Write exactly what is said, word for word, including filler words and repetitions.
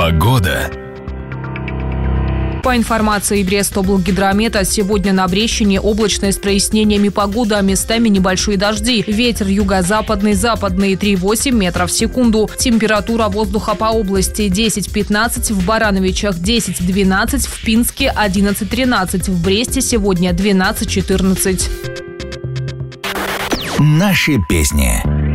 Погода. По информации Брестоблгидромета, сегодня на Брещине облачное с прояснениями погоды, а местами небольшие дожди. Ветер юго-западный, западный три восемь метров в секунду. Температура воздуха по области десять пятнадцать, в Барановичах десять двенадцать, в Пинске одиннадцать тринадцать, в Бресте сегодня двенадцать четырнадцать. Наши песни.